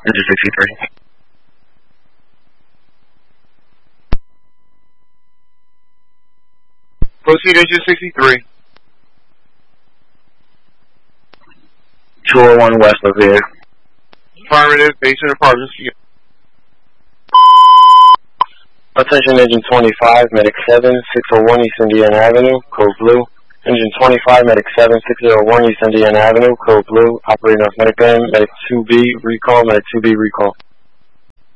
Engine 63. Proceed, Engine 63. 201 West of here. Affirmative, base and apartments. Attention Engine 25, Medic 7, 601 East Indiana Avenue, Code Blue. Engine 25, Medic 7, 601 East Indiana Avenue, Code Blue. Operating off Medic M, Medic 2B, recall, Medic 2B, recall.